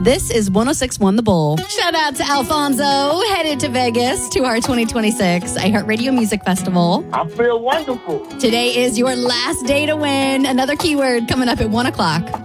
This is 106.1 The Bull. Shout out to Alfonso, headed to Vegas to our 2026 iHeartRadio Music Festival. I feel wonderful. Today is your last day to win. Another keyword coming up at 1 o'clock.